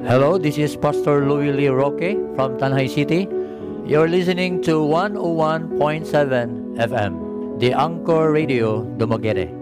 Hello, this is Pastor Louis Lee Roque from Tanjay City. You're listening to 101.7 FM, the Anchor Radio Dumaguete.